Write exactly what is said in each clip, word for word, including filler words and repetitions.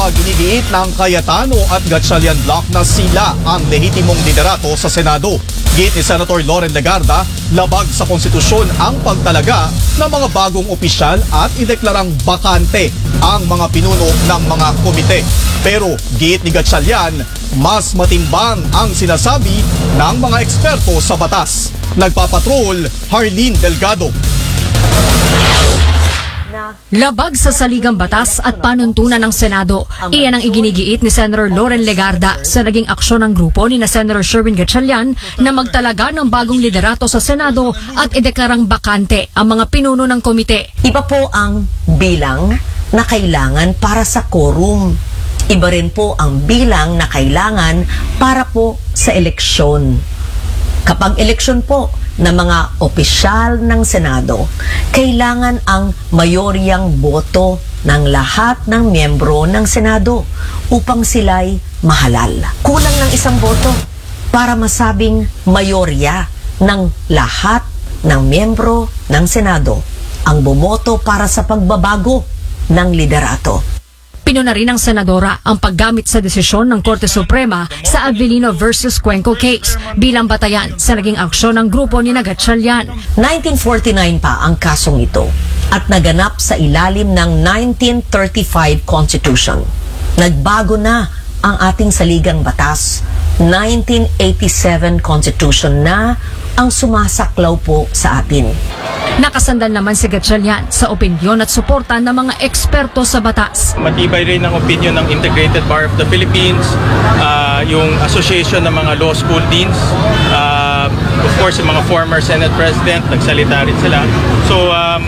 Ginigiit ng Cayetano at Gatchalian Bloc na sila ang lehitimong liderato sa Senado. Giit ni Senator Loren Legarda, labag sa konstitusyon ang pagtalaga ng mga bagong opisyal at ideklarang bakante ang mga pinuno ng mga komite. Pero giit ni Gatchalian, mas matimbang ang sinasabi ng mga eksperto sa batas. Nagpapatrol, Harleen Delgado. Labag sa saligang batas at panuntunan ng Senado. Iyan ang iginigiit ni Senator Loren Legarda sa naging aksyon ng grupo ni na Senator Sherwin Gatchalian na magtalaga ng bagong liderato sa Senado at ideklarang bakante ang mga pinuno ng komite. Iba po ang bilang na kailangan para sa quorum. Iba rin po ang bilang na kailangan para po sa eleksyon. Kapag eleksyon po ng mga opisyal ng Senado, kailangan ang mayoryang boto ng lahat ng miyembro ng Senado upang sila'y mahalal. Kulang ng isang boto para masabing mayorya ng lahat ng miyembro ng Senado ang bumoto para sa pagbabago ng liderato. Pinuna rin ng senadora ang paggamit sa desisyon ng Korte Suprema sa Avellino versus Cuenco case bilang batayan sa naging aksyon ng grupo ni Gatchalian. nineteen forty-nine pa ang kasong ito at naganap sa ilalim ng nineteen thirty-five Constitution. Nagbago na ang ating saligang batas. nineteen eighty-seven Constitution na ang sumasaklaw po sa atin. Nakasandal naman si Gatchalian sa opinyon at suporta ng mga eksperto sa batas. Matibay rin ang opinyon ng Integrated Bar of the Philippines, uh, yung Association ng mga Law School Deans, uh, of course yung mga former Senate President, nagsalita rin sila. So um,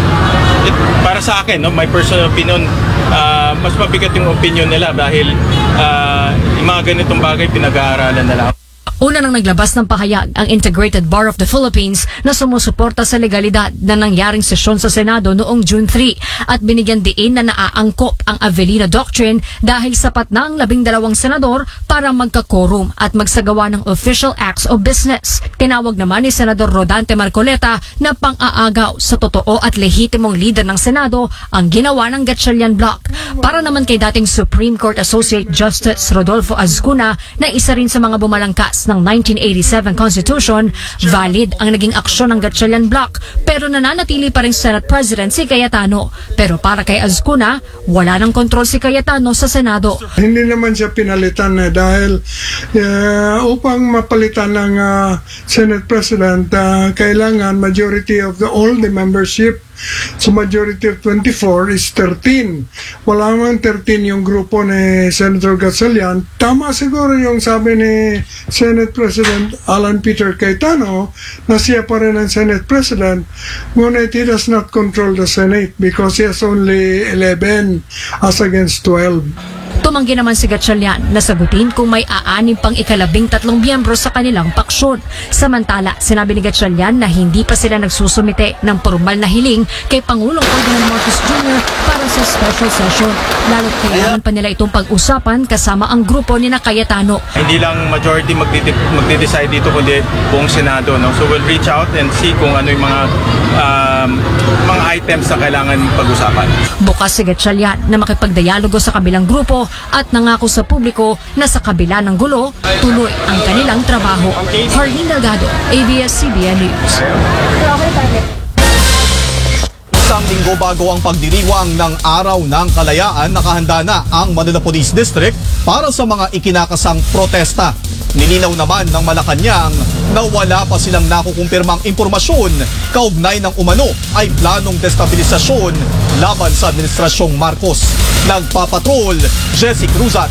it, para sa akin, no, my personal opinion, uh, mas mabigat yung opinion nila dahil uh, yung mga ganitong bagay pinag-aaralan nila. Una nang naglabas ng pahayag ang Integrated Bar of the Philippines na sumusuporta sa legalidad na nangyaring sesyon sa Senado noong June three at binigyan diin na naaangkop ang Avellino Doctrine dahil sapat na ang labing dalawang senador para magka-quorum at magsagawa ng official acts of business. Tinawag naman ni Senador Rodante Marcoleta na pang-aagaw sa totoo at lehitimong leader ng Senado ang ginawa ng Gatchalian Bloc. Para naman kay dating Supreme Court Associate Justice Rodolfo Azcuna na isa rin sa mga bumalangkas ng nineteen eighty-seven Constitution, valid ang naging aksyon ng Gatchalian Bloc pero nananatili pa rin Senate President si Cayetano. Pero para kay Azcuna, wala ng kontrol si Cayetano sa Senado. Hindi naman siya pinalitan eh, dahil uh, upang mapalitan ng uh, Senate President, uh, kailangan majority of the all the membership. So majority of twenty-four is thirteen. Wala man thirteen yung grupo ni Senator Gatchalian. Tama siguro yung sabi ni Senate President Alan Peter Cayetano na siya pa rin ang Senate President. Ngunit he does not control the Senate because he has only eleven as against twelve. Tumanggi naman si Gatchalian na sagutin kung may aanim pang ikalabing tatlong miyembro sa kanilang paksyon. Samantala, sinabi ni Gatchalian na hindi pa sila nagsusumite ng formal na hiling kay Pangulong Ferdinand Marcos Junior para sa special session. Lalo't kailangan pa nila itong pag-usapan kasama ang grupo ni na Cayetano. Hindi lang majority magde-decide dito kundi buong Senado. No? So we'll reach out and see kung ano yung mga um, mga items na kailangan pag-usapan. Bukas si Gatchalian na makipagdialogo sa kabilang grupo at nangako sa publiko na sa kabila ng gulo, tuloy ang kanilang trabaho. Harleen Delgado, A B S C B N News. Isang linggo bago ang pagdiriwang ng Araw ng Kalayaan, nakahanda na ang Manila Police District para sa mga ikinakasang protesta. Nilinaw naman ng Malacanang na wala pa silang nakukumpirmang impormasyon kaugnay ng umano ay planong destabilisasyon laban sa Administrasyong Marcos. Nagpapatrol, Jessie Cruzat.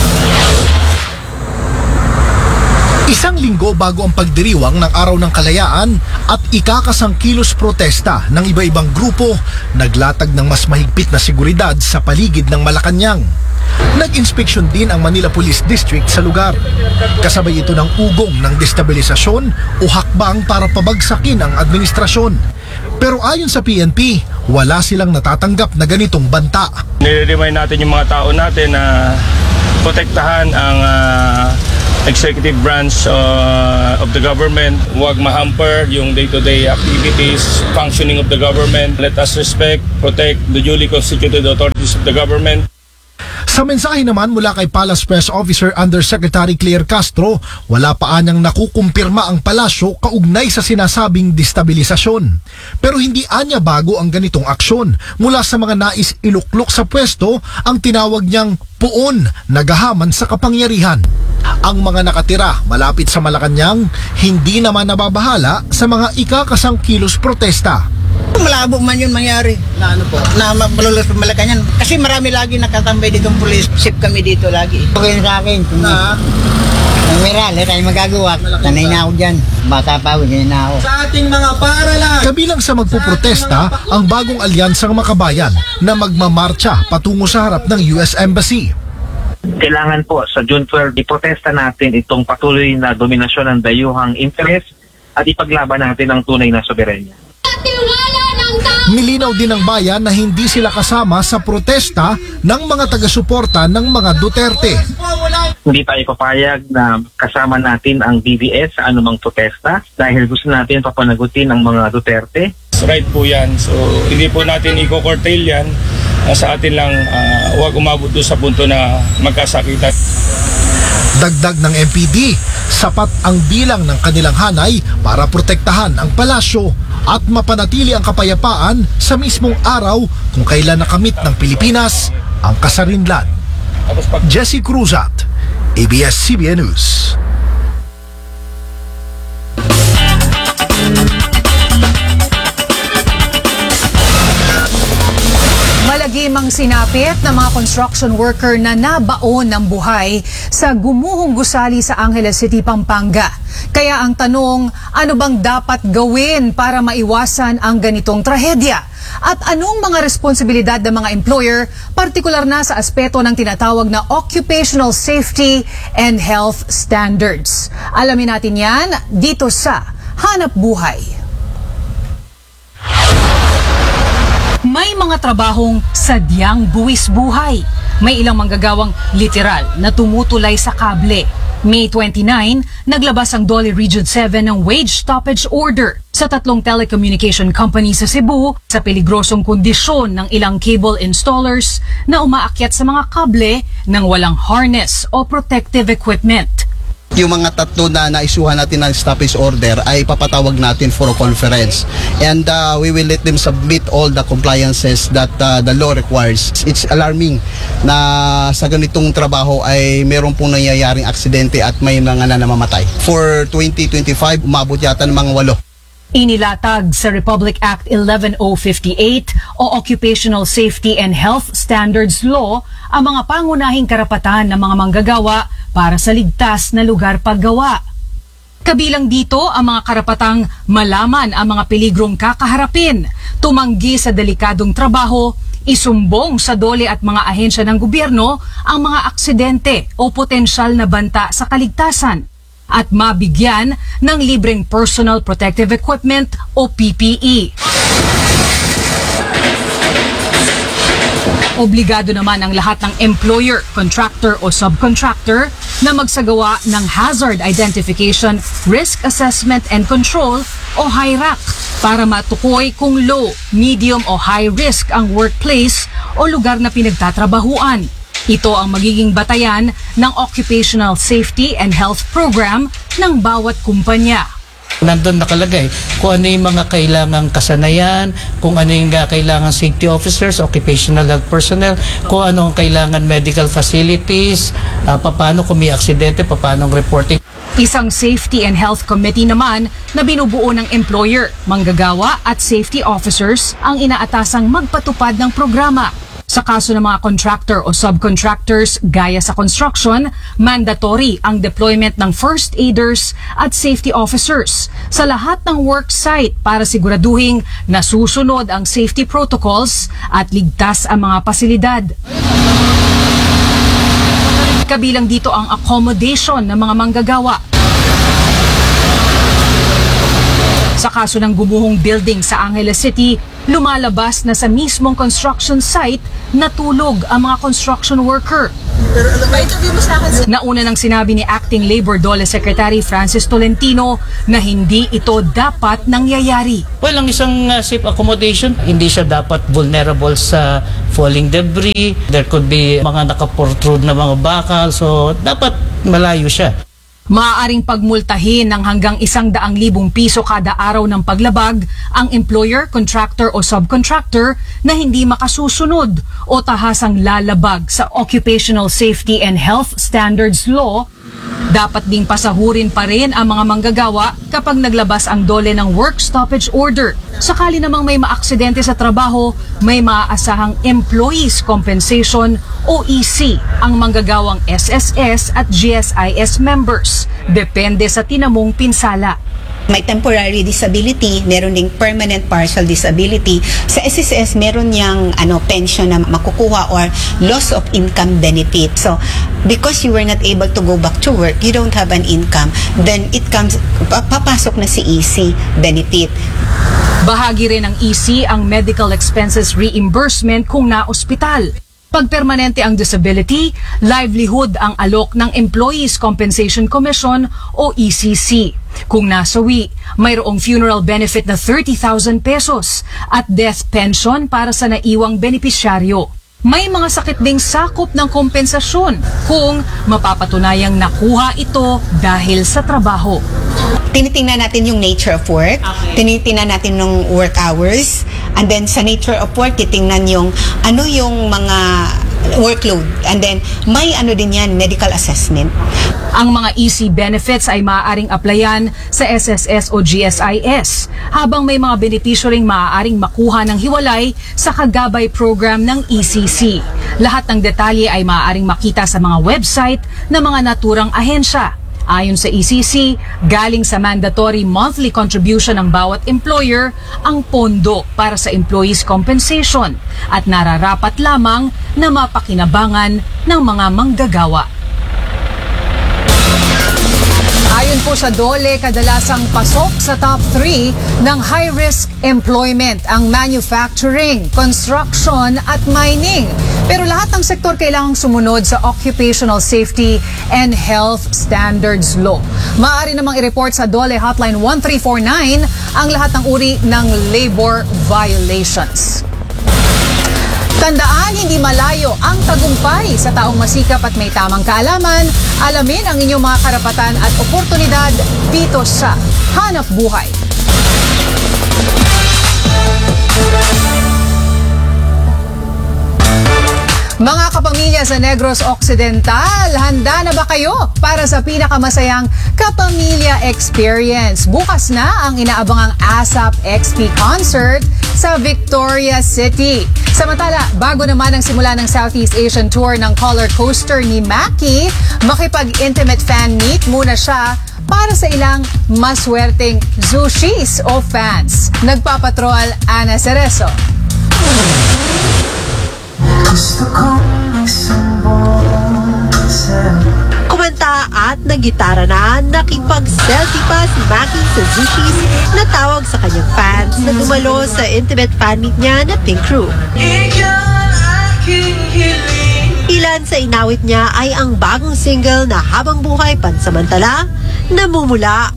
Isang linggo bago ang pagdiriwang ng Araw ng Kalayaan at ikakasang kilos protesta ng iba-ibang grupo, naglatag ng mas mahigpit na seguridad sa paligid ng Malacanang. Nag-inspeksyon din ang Manila Police District sa lugar. Kasabay ito ng ugong ng destabilisasyon o hakbang para pabagsakin ang administrasyon. Pero ayon sa P N P, wala silang natatanggap na ganitong banta. Nire-remind natin yung mga tao natin na protektahan ang uh, executive branch uh, of the government. Huwag ma-hamper yung day-to-day activities, functioning of the government. Let us respect, protect the duly constituted authorities of the government. Sa mensahe naman mula kay Palace Press Officer Undersecretary Claire Castro, wala pa anyang nakukumpirma ang palasyo kaugnay sa sinasabing destabilisasyon. Pero hindi anya bago ang ganitong aksyon. Mula sa mga nais iluklok sa pwesto, ang tinawag niyang puon nagahaman sa kapangyarihan. Ang mga nakatira malapit sa Malacanang hindi naman nababahala sa mga ikakasang kilos protesta. Malabo man yun mangyari na ano po, na malulos pa Malacanang. Kasi marami lagi nakatambay ditong police. Sip kami dito lagi. Okay sa akin. Kung na, ang meral, eh, tayo magagawa. Sanay na ako dyan. Bata pa ako, sanay na ako. Sa ating mga paaralan. Kabilang sa magpuprotesta ang bagong alyansang makabayan na magmamarcha patungo sa harap ng U S Embassy. Kailangan po sa June twelve, iprotesta natin itong patuloy na dominasyon ng dayuhang interes at ipaglaban natin ang tunay na soberanya. Nilinaw din ng bayan na hindi sila kasama sa protesta ng mga taga-suporta ng mga Duterte. Hindi tayo papayag na kasama natin ang D D S sa anumang protesta dahil gusto natin papanagutin ang mga Duterte. Right po yan. So hindi po natin i-curtail yan. Uh, sa atin lang uh, huwag umabot doon sa punto na magkasakitan. Dagdag ng M P D, sapat ang bilang ng kanilang hanay para protektahan ang palasyo at mapanatili ang kapayapaan sa mismong araw kung kailan nakamit ng Pilipinas ang kasarinlan. Jesse Cruzat, A B S C B N News. Malagimang sinapit ng mga construction worker na nabaon ng buhay sa gumuhong gusali sa Angeles City, Pampanga. Kaya ang tanong, ano bang dapat gawin para maiwasan ang ganitong trahedya? At anong mga responsibilidad ng mga employer, partikular na sa aspeto ng tinatawag na occupational safety and health standards? Alamin natin yan dito sa Hanap Buhay. May mga trabahong sadyang buwis buhay. May ilang manggagawang literal na tumutulay sa kable. May twenty-nine, naglabas ang Dolly Region seven ng wage stoppage order sa tatlong telecommunication company sa Cebu sa peligrosong kondisyon ng ilang cable installers na umaakyat sa mga kable ng walang harness o protective equipment. Yung mga tatlo na naisuhan natin ng stoppage order ay papatawag natin for a conference. And uh, we will let them submit all the compliances that uh, the law requires. It's alarming na sa ganitong trabaho ay meron pong nangyayaring aksidente at may mga nanamamatay. For twenty twenty-five, umabot yata ng mga walo. Inilatag sa Republic Act eleven oh fifty-eight o Occupational Safety and Health Standards Law ang mga pangunahing karapatan ng mga manggagawa para sa ligtas na lugar paggawa. Kabilang dito ang mga karapatang malaman ang mga peligrong kakaharapin, tumanggi sa delikadong trabaho, isumbong sa dole at mga ahensya ng gobyerno ang mga aksidente o potensyal na banta sa kaligtasan, at mabigyan ng libreng personal protective equipment o P P E. Obligado naman ang lahat ng employer, contractor o subcontractor na magsagawa ng Hazard Identification, Risk Assessment and Control o H I R A C para matukoy kung low, medium o high risk ang workplace o lugar na pinagtatrabahuan. Ito ang magiging batayan ng Occupational Safety and Health Program ng bawat kumpanya. Nandun nakalagay kung ano yung mga kailangang kasanayan, kung ano yung kailangan safety officers, occupational health personnel, kung ano ang kailangan medical facilities, uh, paano kung may aksidente, paano ang reporting. Isang Safety and Health Committee naman na binubuo ng employer, manggagawa at safety officers ang inaatasang magpatupad ng programa. Sa kaso ng mga contractor o subcontractors gaya sa construction, mandatory ang deployment ng first aiders at safety officers sa lahat ng work site para siguraduhing nasusunod ang safety protocols at ligtas ang mga pasilidad. Kabilang dito ang accommodation ng mga manggagawa. Sa kaso ng gumuhong building sa Angeles City, lumalabas na sa mismong construction site natulog ang mga construction worker. Nauna nang sinabi ni Acting Labor Dole Secretary Francis Tolentino na hindi ito dapat nangyayari. Well, ang isang uh, safe accommodation, hindi siya dapat vulnerable sa falling debris. There could be mga nakaprotrude na mga bakal, so dapat malayo siya. Maaaring pagmultahin ng hanggang isang daang libong piso kada araw ng paglabag ang employer, contractor o subcontractor na hindi makasusunod o tahasang lalabag sa Occupational Safety and Health Standards Law. Dapat ding pasahurin pa rin ang mga manggagawa kapag naglabas ang dole ng work stoppage order. Sakali namang may maaksidente sa trabaho, may maaasahang Employees Compensation o E C ang manggagawang S S S at G S I S members. Depende sa tinamong pinsala. May temporary disability, meron ding permanent partial disability. Sa S S S, meron niyang ano, pension na makukuha or loss of income benefit. So, because you were not able to go back to work, you don't have an income, then it comes, papasok na si E C benefit. Bahagi rin ng E C ang medical expenses reimbursement kung na-ospital. Pag permanente ang disability, livelihood ang alok ng Employees Compensation Commission o E C C. Kung nasawi, mayroong funeral benefit na thirty thousand pesos at death pension para sa naiwang benepisyaryo. May mga sakit ding sakop ng kompensasyon kung mapapatunayang nakuha ito dahil sa trabaho. Tinitingnan natin yung nature of work, okay. Tinitingnan natin yung work hours, and then sa nature of work, titingnan yung ano yung mga workload, and then may ano din yan, medical assessment. Ang mga E C benefits ay maaaring applyan sa S S S o G S I S, habang may mga benepisyo ring maaaring makuha ng hiwalay sa kagabay program ng E C C. Lahat ng detalye ay maaaring makita sa mga website ng mga naturang ahensya. Ayon sa E C C, galing sa mandatory monthly contribution ng bawat employer ang pondo para sa employees' compensation at nararapat lamang na mapakinabangan ng mga manggagawa. Ayon po sa Dole, kadalasang pasok sa top three ng high-risk employment ang manufacturing, construction at mining. Pero lahat ng sektor kailangang sumunod sa Occupational Safety and Health Standards Law. Maaari namang i-report sa Dole Hotline one three four nine ang lahat ng uri ng labor violations. Tandaan, hindi malayo ang tagumpay sa taong masikap at may tamang kaalaman. Alamin ang inyong mga karapatan at oportunidad dito sa Hanap Buhay. Mga kapamilya sa Negros Occidental, handa na ba kayo para sa pinakamasayang Kapamilya Experience? Bukas na ang inaabangang ASAP X P Concert sa Victoria City. Samantala, bago naman ang simula ng Southeast Asian Tour ng Color Coaster ni Maki, makipag-intimate fan meet muna siya para sa ilang maswerteng Zushis o fans. Nagpapatrol, Ana Cerezo. Kumanta at naggitara na, nakipag-selfie pa si Maki sa Zushis na tawag sa kanyang fans na dumalo sa intimate fan meet niya na Pink Room. Ilan sa inawit niya ay ang bagong single na Habang Buhay Pansamantala, Namumula,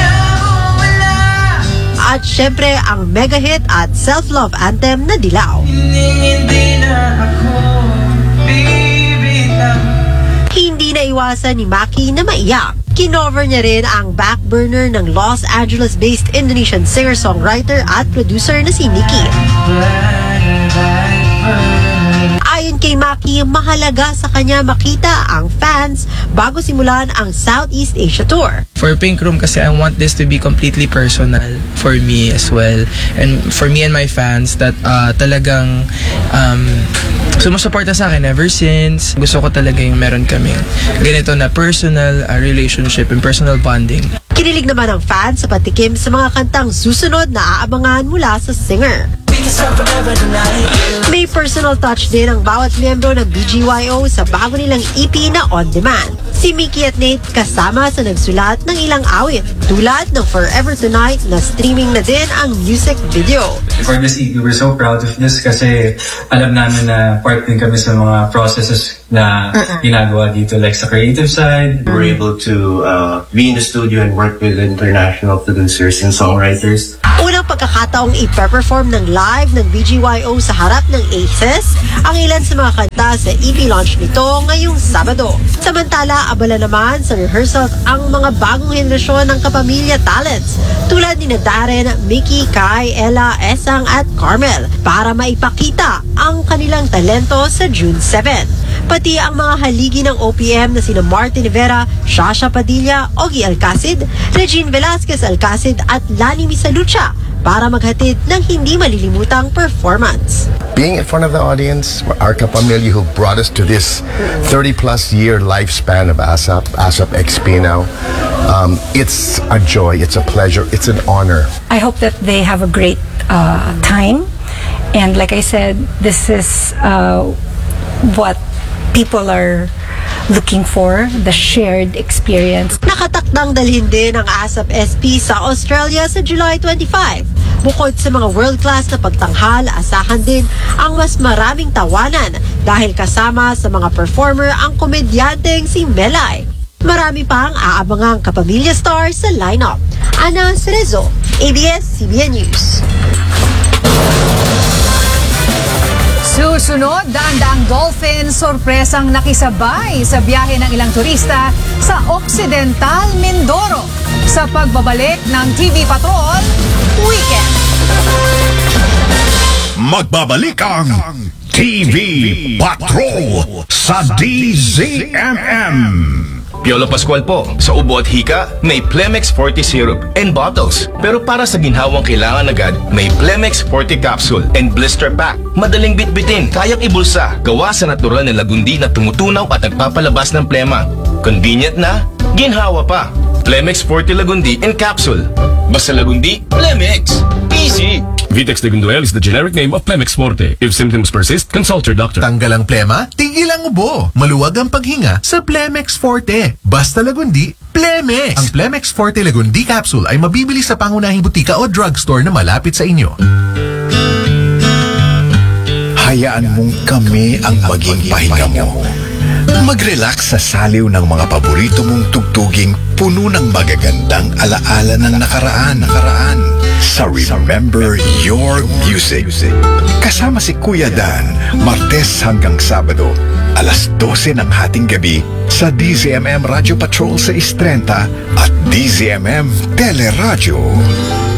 at syempre ang mega hit at self-love anthem na Dilaw. Hindi na iwasan ni Maki na maiyak. Kinover niya rin ang back burner ng Los Angeles-based Indonesian singer-songwriter at producer na si Nicky. Ayon kay Maki, mahalaga sa kanya makita ang fans bago simulan ang Southeast Asia Tour. For Pink Room kasi I want this to be completely personal for me as well. And for me and my fans that uh, talagang um, sumusuporta sa akin ever since. Gusto ko talaga yung meron kaming ganito na personal uh, relationship and personal bonding. Kinilig naman ang fans sa patikim sa mga kantang susunod na aabangan mula sa singer. May personal touch din ang bawat miyembro ng B G Y O sa bago nilang E P na On Demand. Si Mickey at Nate kasama sa nagsulat ng ilang awit tulad ng Forever Tonight na streaming na din ang music video. For this E P, we're so proud of this kasi alam namin na part din kami sa mga processes na ginagawa dito, like sa creative side. We're able to uh, be in the studio and work with international producers and songwriters. Unang pagkakataong ipe-perform ng live ng B G Y O sa harap ng Aces ang ilan sa mga kanta sa E P launch nito ngayong Sabado. Samantala, abala naman sa rehearsal ang mga bagong henerasyon ng kapamilya talents tulad ni Darren, Mickey, Kai, Ella, Esang at Carmel para maipakita ang kanilang talento sa June seventh. Pati ang mga haligi ng O P M na sina Martin Rivera, Shasha Padilla, Ogie Alcacid, Regine Velasquez Alcacid at Lani Misalucha para maghatid ng hindi malilimutang performance. Being in front of the audience, our kapamilya who brought us to this thirty plus year lifespan of ASAP, ASAP X P now, um, it's a joy, it's a pleasure, it's an honor. I hope that they have a great uh, time. And like I said, this is uh, what people are looking for, the shared experience. Nakatakdang dalhin din ang ASAP S P sa Australia sa July twenty-five. Bukod sa mga world-class na pagtanghal, asahan din ang mas maraming tawanan dahil kasama sa mga performer ang komedyanteng si Melay. Marami pang aabangang kapamilya stars sa lineup. Ana Cerezo, A B S C B N News. Susunod, daan-daang dolphin sorpresang nakisabay sa biyahe ng ilang turista sa Occidental Mindoro sa pagbabalik ng T V Patrol Weekend. Magbabalik ang T V Patrol sa D Z M M. Piolo Pascual po. Sa ubo at hika, may Plemex forty syrup and bottles. Pero para sa ginhawang kailangan agad, may Plemex forty capsule and blister pack. Madaling bitbitin, kayang ibulsa. Gawa sa natural na lagundi na tumutunaw at nagpapalabas ng plema. Convenient na, ginhawa pa. Plemex forty Lagundi and capsule. Basta Lagundi, Plemex. Easy! Vitex Legunduel is the generic name of Plemex Forte. If symptoms persist, consult your doctor. Tanggal ang plema, tigil ang ubo. Maluwag ang paghinga sa Plemex Forte. Basta Lagundi, Plemex. Ang Plemex Forte Lagundi capsule ay mabibili sa pangunahing butika o drugstore na malapit sa inyo. Hayaan mong kami ang maging pahinga mo. Mag-relax sa saliw ng mga paborito mong tugtuging puno ng magagandang alaala ng nakaraan. nakaraan. Sa Remember Your Music. Kasama si Kuya Dan, Martes hanggang Sabado, alas dose ng hating gabi sa D Z M M Radio Patrol sa Istrenta at D Z M M Teleradio.